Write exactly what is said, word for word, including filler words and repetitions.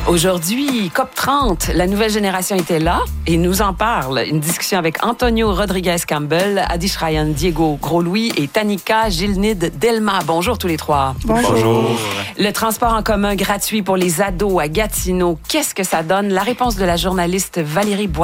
Aujourd'hui, C O P trente, la nouvelle génération était là et nous en parle. Une discussion avec Antonio Rodriguez-Campbell, Adish Ryan, Diego Gros-Louis et Tanika Gilnid Delma. Bonjour tous les trois. Bonjour. Bonjour. Le transport en commun gratuit pour les ados à Gatineau, qu'est-ce que ça donne? La réponse de la journaliste Valérie Boisson.